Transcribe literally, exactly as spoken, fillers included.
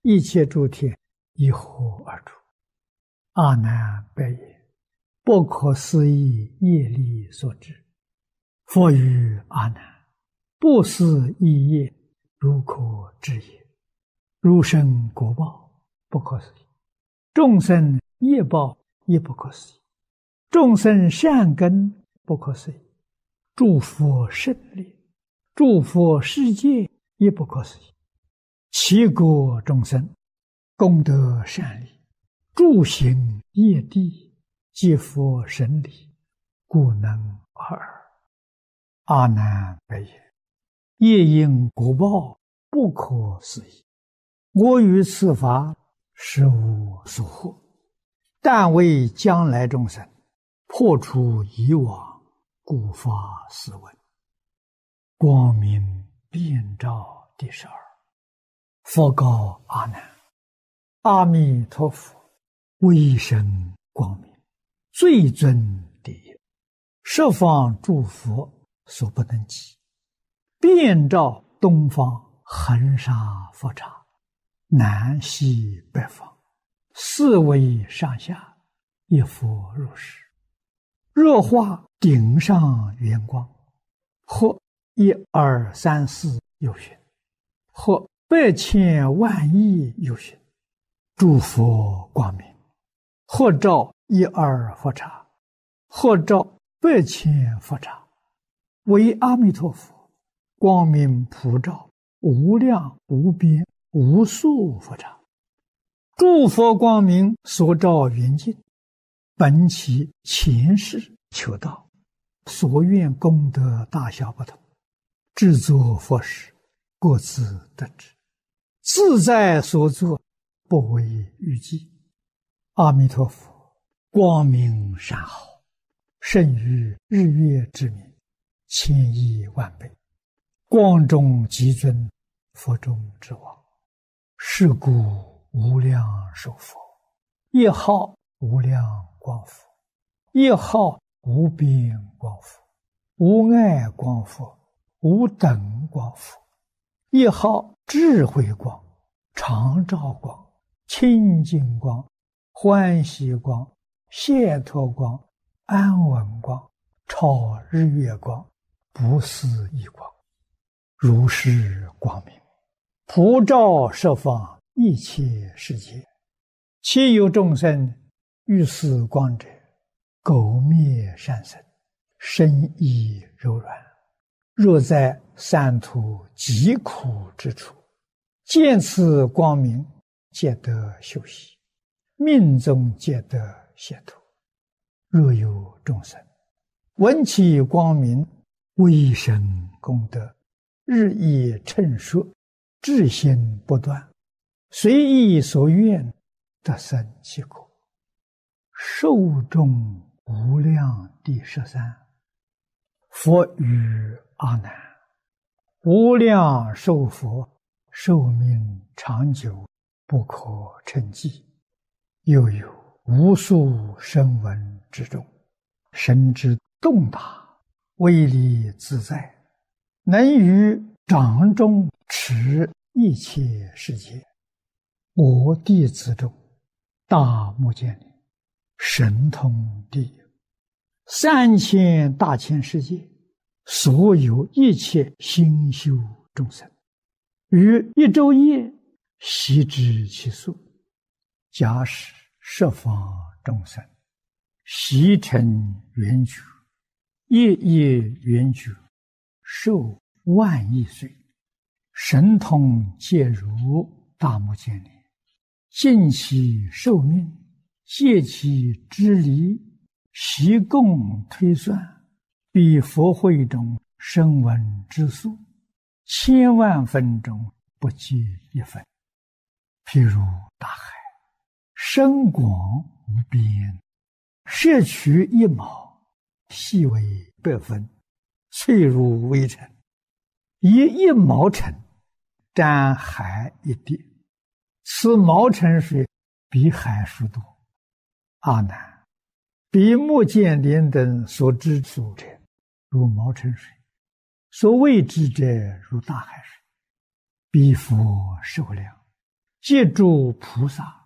一切诸天一合而出。阿难白言：不可思议业力所致。佛语阿难：不思议业，如可知也。如生果报，不可思议；众生业报，也不可思议；众生善根，不可思议；诸佛胜利，诸佛世界，也不可思议。其国众生，功德善利，诸行业地，皆佛神力，故能尔。阿难白言：业因果报，不可思议。我于此法，实无所获，但为将来众生破除以往，故发斯文。光明遍照第十二。佛告阿难：阿弥陀佛威神光明，最尊第一，十方诸佛所不能及，遍照东方恒沙佛刹，南西北方，四维上下，一佛如是。若化顶上圆光，或一二三四有寻，或百千万亿有寻，诸佛光明，或照一二佛刹，或照百千佛刹，为阿弥陀佛光明普照无量无边无数佛刹。诸佛光明所照圆净，本其前世求道，所愿功德大小不同，制作佛事，各自得知，自在所作，不为预计。阿弥陀佛光明善好，胜于日月之明，千亿万倍，光中极尊，佛中之王。是故无量寿佛，一号无量光佛，一号无边光佛，无碍光佛，无等光佛，一号智慧光、常照光、清净光、欢喜光、解脱光、安稳光、超日月光、不思议光，如是光明，普照十方一切世界。其有众生遇此光者，苟灭善生，身意柔软，若在三途极苦之处，见此光明，皆得休息，命中皆得解脱。若有众生闻其光明，威神功德日益称说，至心不断，随意所愿，得生其果。寿终无量第十三。佛语阿难：无量寿佛寿命长久，不可称计。又有无数声闻之中，神之洞达，威力自在，能于掌中持一切世界。我弟子中，大目犍连神通第一，三千大千世界所有一切心修众生，于一昼夜悉知其数。假使十方众生悉成圆觉，夜夜圆觉，寿万亿岁，神通皆如大目犍连，尽其寿命，借其之离，悉共推算，比佛会中声闻之数，千万分中不计一分。譬如大海，深广无边，摄取一毛，细为百分，脆如微尘，以一毛尘沾海一滴，此毛尘水比海数多。阿难，比目犍连等所知数者，如毛尘水；所未知者，如大海水。彼佛寿量， 借助菩萨